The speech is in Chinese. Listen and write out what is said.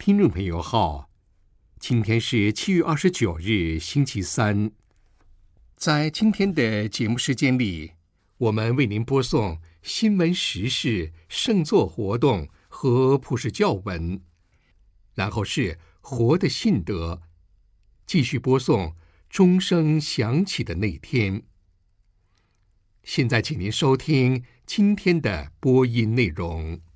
听众朋友好，今天是7月29日，星期三。在今天的节目时间里，我们为您播送新闻时事、圣作活动和普世教文，然后是活的信德，继续播送钟声响起的那天。现在请您收听今天的播音内容。